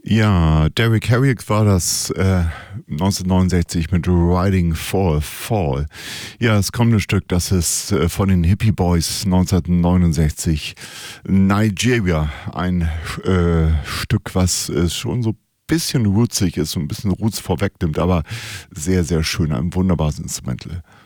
Ja, Derek Harriott war das 1969 mit Riding for a Fall. Ja, das kommende Stück, das ist von den Hippie Boys 1969 Nigeria. Ein Stück, was schon so ein bisschen rootsig ist, so ein bisschen Roots vorwegnimmt, aber sehr, sehr schön, ein wunderbares Instrumental.